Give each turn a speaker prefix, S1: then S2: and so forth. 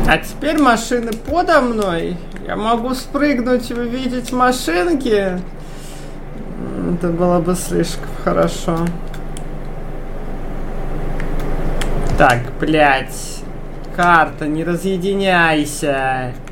S1: А теперь машины подо мной. Я могу спрыгнуть и увидеть машинки. Это было бы слишком хорошо. Так, блядь. Карта, не разъединяйся.